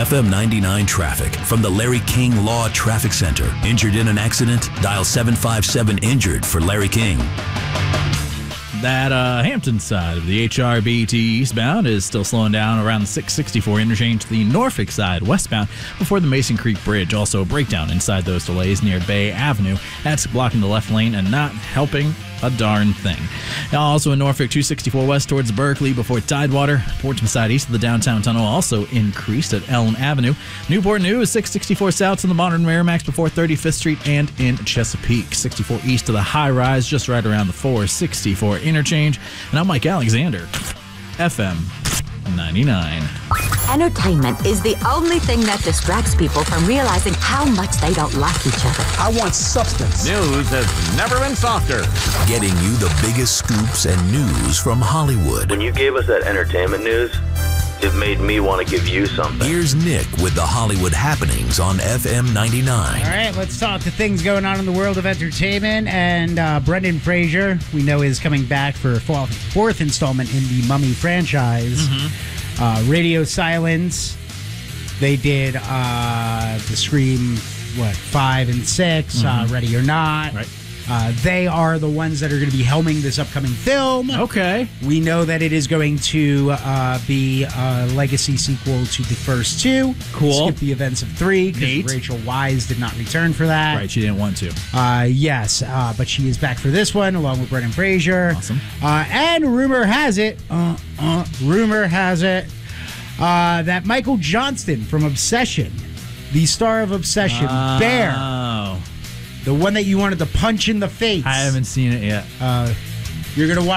FM 99 traffic from the Larry King Law Traffic Center. Injured in an accident? Dial 757-INJURED for Larry King. That Hampton side of the HRBT eastbound is still slowing down around the 664 interchange. The Norfolk side westbound before the Mason Creek Bridge. Also a breakdown inside those delays near Bay Avenue. That's blocking the left lane and not helping a darn thing. Now also in Norfolk, 264 west towards Berkeley before Tidewater. Portsmouth side east of the downtown tunnel also increased at Elm Avenue. Newport News, 664 south to the modern Merrimax before 35th Street and in Chesapeake. 64 east to the high rise just right around the 464 interchange. And I'm Mike Alexander, FM 99. Entertainment is the only thing that distracts people from realizing how much they don't like each other. I want substance. News has never been softer. Getting you the biggest scoops and news from Hollywood. When you gave us that entertainment news, it made me want to give you something. Here's Nick with the Hollywood happenings on FM 99. All right, let's talk to things going on in the world of entertainment. And Brendan Fraser, we know, is coming back for a fourth installment in the Mummy franchise. Radio Silence. They did the Scream, 5 and 6, Ready or Not. Right. They are the ones that are going to be helming this upcoming film. Okay. We know that it is going to be a legacy sequel to the first two. Cool. Skip the events of 3 Neat. because Rachel Weisz did not return for that. Right, she didn't want to. Yes, but she is back for this one along with Brendan Fraser. Awesome. And rumor has it that Michael Johnston from Obsession, the star of Obsession, Bear, Oh. the one that you wanted to punch in the face. I haven't seen it yet. You're going to watch